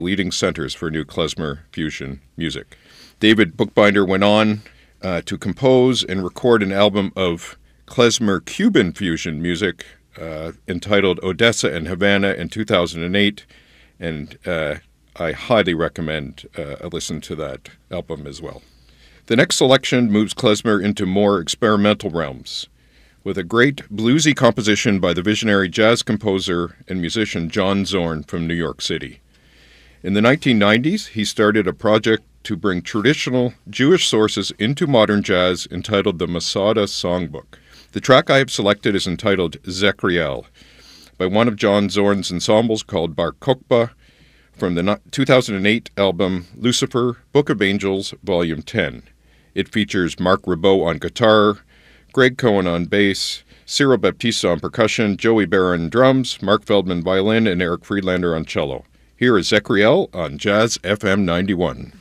leading centers for new klezmer fusion music. David Bookbinder went on to compose and record an album of klezmer Cuban fusion music entitled Odessa and Havana in 2008, and I highly recommend a listen to that album as well. The next selection moves klezmer into more experimental realms, with a great bluesy composition by the visionary jazz composer and musician John Zorn from New York City. In the 1990s, he started a project to bring traditional Jewish sources into modern jazz entitled the Masada Songbook. The track I have selected is entitled Zechriel, by one of John Zorn's ensembles called Bar Kokhba, from the 2008 album Lucifer, Book of Angels, Volume 10. It features Mark Ribot on guitar, Greg Cohen on bass, Cyril Baptiste on percussion, Joey Berra on drums, Mark Feldman violin, and Eric Friedlander on cello. Here is Zechriel on Jazz FM 91.